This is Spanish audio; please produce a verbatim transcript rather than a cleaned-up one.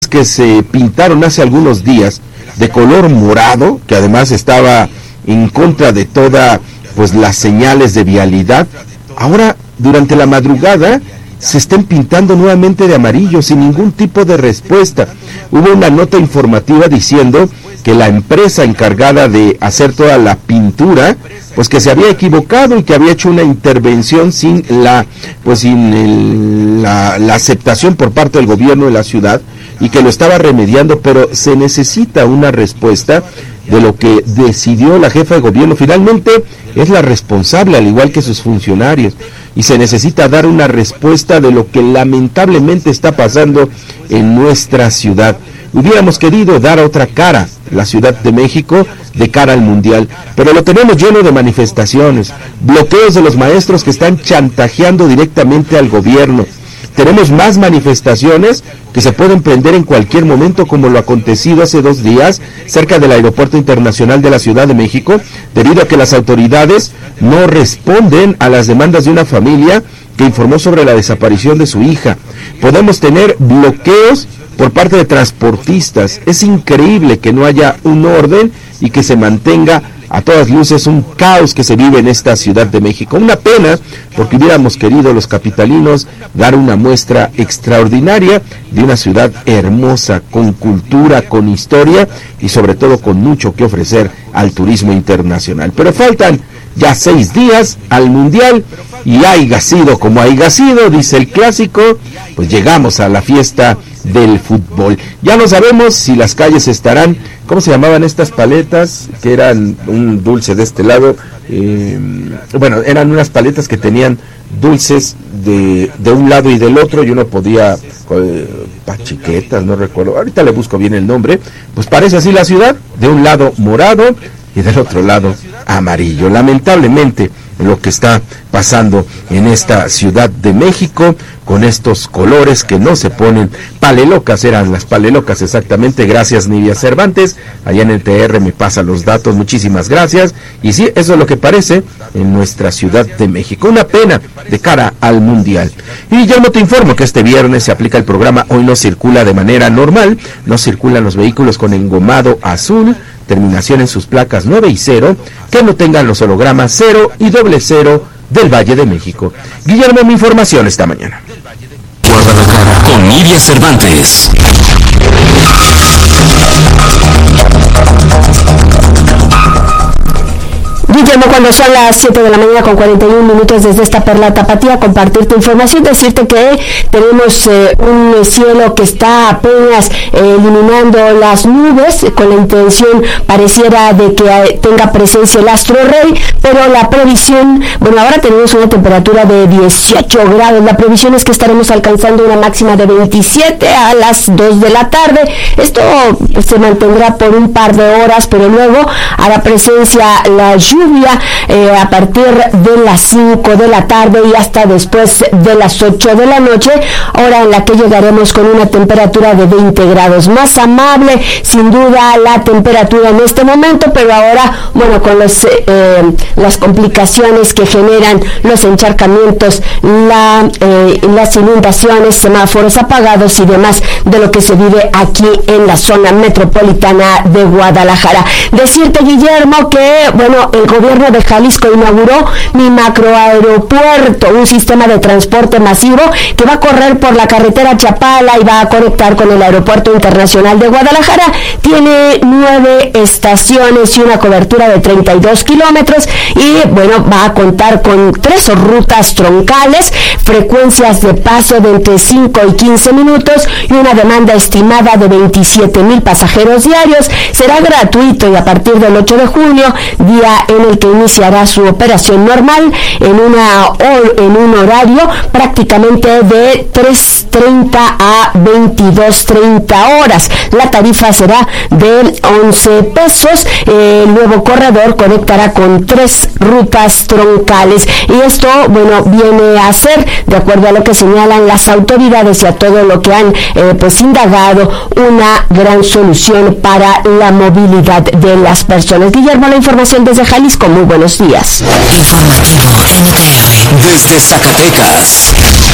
que se pintaron hace algunos días de color morado, que además estaba en contra de toda pues las señales de vialidad, ahora durante la madrugada se estén pintando nuevamente de amarillo sin ningún tipo de respuesta. Hubo una nota informativa diciendo que la empresa encargada de hacer toda la pintura, pues que se había equivocado y que había hecho una intervención sin la pues sin el, la, la aceptación por parte del gobierno de la ciudad y que lo estaba remediando, pero se necesita una respuesta de lo que decidió la jefa de gobierno. Finalmente es la responsable, al igual que sus funcionarios, y se necesita dar una respuesta de lo que lamentablemente está pasando en nuestra ciudad. Hubiéramos querido dar otra cara, la Ciudad de México, de cara al Mundial, pero lo tenemos lleno de manifestaciones, bloqueos de los maestros que están chantajeando directamente al gobierno. Tenemos más manifestaciones que se pueden prender en cualquier momento, como lo acontecido hace dos días cerca del Aeropuerto Internacional de la Ciudad de México, debido a que las autoridades no responden a las demandas de una familia que informó sobre la desaparición de su hija. Podemos tener bloqueos por parte de transportistas. Es increíble que no haya un orden y que se mantenga a todas luces un caos que se vive en esta Ciudad de México. Una pena, porque hubiéramos querido los capitalinos dar una muestra extraordinaria de una ciudad hermosa, con cultura, con historia y sobre todo con mucho que ofrecer al turismo internacional. Pero faltan ya seis días al Mundial y haya sido como haya sido, dice el clásico, pues llegamos a la fiesta del fútbol. Ya no sabemos si las calles estarán, ¿cómo se llamaban estas paletas? Que eran un dulce de este lado, eh, bueno, eran unas paletas que tenían dulces de, de un lado y del otro, y uno podía, eh, pachiquetas, no recuerdo, ahorita le busco bien el nombre. Pues parece así la ciudad, de un lado morado y del otro lado amarillo. Lamentablemente lo que está pasando en esta Ciudad de México, con estos colores que no se ponen. Palelocas eran las palelocas, exactamente. Gracias, Nidia Cervantes, allá en el T R me pasa los datos, muchísimas gracias. Y sí, eso es lo que parece en nuestra Ciudad de México. Una pena de cara al Mundial. Y ya no te informo que este viernes se aplica el programa Hoy no circula de manera normal, no circulan los vehículos con engomado azul, terminación en sus placas nueve y cero, que no tengan los hologramas cero y doble cero del Valle de México. Guillermo, mi información esta mañana. Guadalajara con Nidia Cervantes. Guillermo, cuando son las siete de la mañana con cuarenta y un minutos desde esta Perla Tapatía, compartirte información, decirte que tenemos eh, un cielo que está apenas eh, eliminando las nubes, con la intención pareciera de que eh, tenga presencia el astro rey, pero la previsión, bueno, ahora tenemos una temperatura de dieciocho grados, la previsión es que estaremos alcanzando una máxima de veintisiete a las dos de la tarde. Esto pues, se mantendrá por un par de horas, pero luego hará presencia la lluvia eh, a partir de las cinco de la tarde y hasta después de las ocho de la noche, hora en la que llegaremos con una temperatura de veinte grados. Más amable, sin duda, la temperatura en este momento, pero ahora, bueno, con los, eh, las complicaciones que generan los encharcamientos, la, eh, las inundaciones, semáforos apagados y demás de lo que se vive aquí en la zona metropolitana de Guadalajara. Decirte, Guillermo, que, bueno, el gobierno de Jalisco inauguró mi macroaeropuerto, un sistema de transporte masivo que va a correr por la carretera Chapala y va a conectar con el Aeropuerto Internacional de Guadalajara. Tiene nueve estaciones y una cobertura de treinta y dos kilómetros y, bueno, va a contar con tres rutas troncales, frecuencias de paso de entre cinco y quince minutos y una demanda estimada de veintisiete mil pasajeros diarios. Será gratuito y a partir del ocho de junio, día en el que iniciará su operación normal, en, una, en un horario prácticamente de tres treinta a veintidós treinta horas. La tarifa será de once pesos. El nuevo corredor conectará con tres rutas troncales y esto, bueno, viene a ser, de acuerdo a lo que señalan las autoridades y a todo lo que han eh, pues indagado, una gran solución para la movilidad de las personas. Guillermo, la información desde Jalisco. Muy buenos días. Informativo N T R desde Zacatecas.